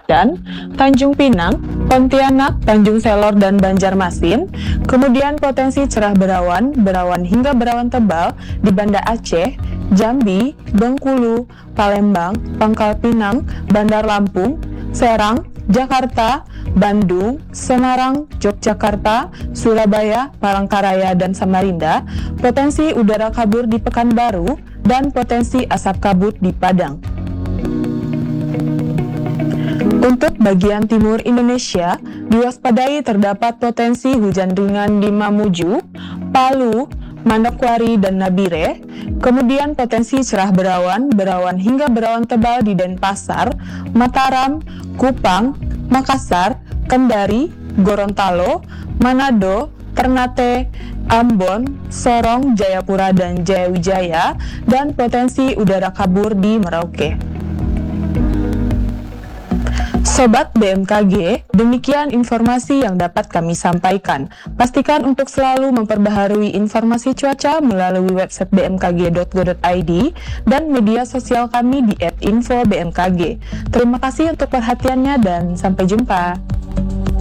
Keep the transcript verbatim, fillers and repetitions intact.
dan Tanjung Pinang, Pontianak, Tanjung Selor, dan Banjarmasin. Kemudian potensi cerah berawan, berawan hingga berawan tebal di Banda Aceh, Jambi, Bengkulu, Palembang, Pangkal Pinang, Bandar Lampung, Serang, Jakarta, Bandung, Semarang, Yogyakarta, Surabaya, Palangkaraya, dan Samarinda, potensi udara kabur di Pekanbaru, dan potensi asap kabut di Padang. Untuk bagian timur Indonesia, diwaspadai terdapat potensi hujan ringan di Mamuju, Palu, Manokwari, dan Nabire. Kemudian potensi cerah berawan, berawan hingga berawan tebal di Denpasar, Mataram, Kupang, Makassar, Kendari, Gorontalo, Manado, Ternate, Ambon, Sorong, Jayapura, dan Jayawijaya, dan potensi udara kabur di Merauke. Sobat B M K G, demikian informasi yang dapat kami sampaikan. Pastikan untuk selalu memperbaharui informasi cuaca melalui website b m k g dot go dot i d dan media sosial kami di et info b m k g. Terima kasih untuk perhatiannya dan sampai jumpa.